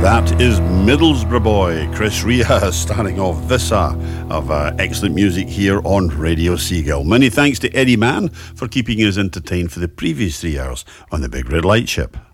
That is Middlesbrough boy Chris Rea starting off this hour of excellent music here on Radio Seagull. Many thanks to Eddie Mann for keeping us entertained for the previous 3 hours on the Big Red Light Ship.